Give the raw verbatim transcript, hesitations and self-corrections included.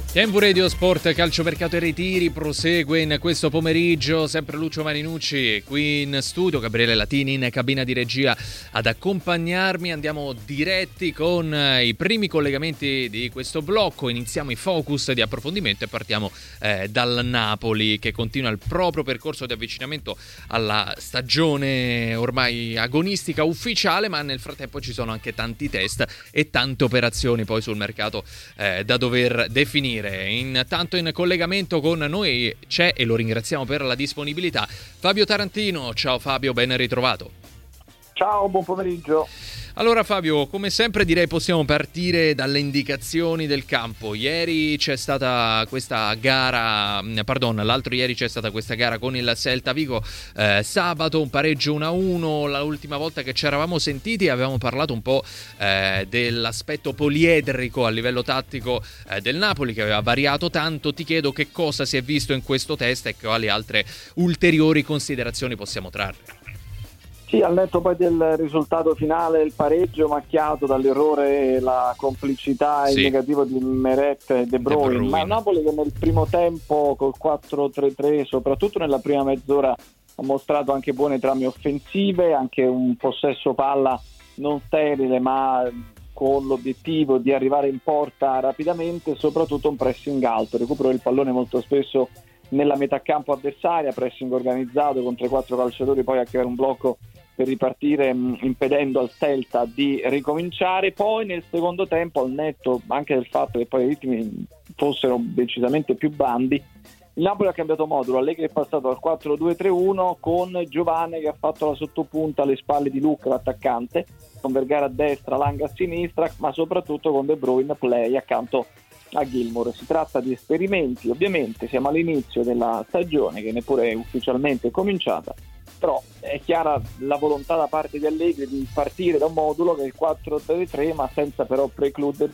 Tempo Radio Sport, calciomercato e ritiri prosegue in questo pomeriggio, sempre Lucio Marinucci qui in studio, Gabriele Latini in cabina di regia ad accompagnarmi. Andiamo diretti con i primi collegamenti di questo blocco, iniziamo i focus di approfondimento e partiamo eh, dal Napoli, che continua il proprio percorso di avvicinamento alla stagione ormai agonistica ufficiale, ma nel frattempo ci sono anche tanti test e tante operazioni poi sul mercato eh, da dover definire. Intanto in collegamento con noi c'è, e lo ringraziamo per la disponibilità, Fabio Tarantino. Ciao Fabio, ben ritrovato. Ciao, buon pomeriggio. Allora Fabio, come sempre direi possiamo partire dalle indicazioni del campo. Ieri c'è stata questa gara, pardon, l'altro ieri c'è stata questa gara con il Celta Vigo, eh, sabato un pareggio uno a uno. L'ultima volta che ci eravamo sentiti avevamo parlato un po' eh, dell'aspetto poliedrico a livello tattico eh, del Napoli, che aveva variato tanto. Ti chiedo che cosa si è visto in questo test e quali altre ulteriori considerazioni possiamo trarre. Sì, al netto poi del risultato finale, il pareggio macchiato dall'errore e la complicità sì. in negativo di Meret e De Bruyne, De Bruyne, ma Napoli che nel primo tempo col quattro tre tre, soprattutto nella prima mezz'ora, ha mostrato anche buone trame offensive, anche un possesso palla non sterile ma con l'obiettivo di arrivare in porta rapidamente, soprattutto un pressing alto, recupero del pallone molto spesso nella metà campo avversaria, pressing organizzato con tre quattro calciatori, poi a creare un blocco per ripartire, mh, impedendo al Celta di ricominciare. Poi nel secondo tempo, al netto anche del fatto che poi i ritmi fossero decisamente più blandi, il Napoli ha cambiato modulo. Allegri è passato al quattro due tre uno con Giovane che ha fatto la sottopunta alle spalle di Luca, l'attaccante, con Vergara a destra, Lang a sinistra, ma soprattutto con De Bruyne play accanto a Gilmour. Si tratta di esperimenti, ovviamente siamo all'inizio della stagione che neppure è ufficialmente cominciata, però è chiara la volontà da parte di Allegri di partire da un modulo che è il quattro tre tre, ma senza però precludere,